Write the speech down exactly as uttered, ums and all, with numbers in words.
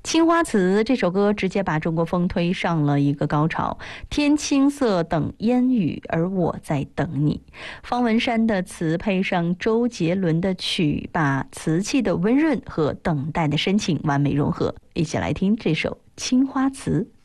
青花瓷这首歌直接把中国风推上了一个高潮，天青色等烟雨，而我在等你。方文山的词配上周杰伦的曲，把瓷器的温润和等待的深情完美融合。一起来听这首青花瓷。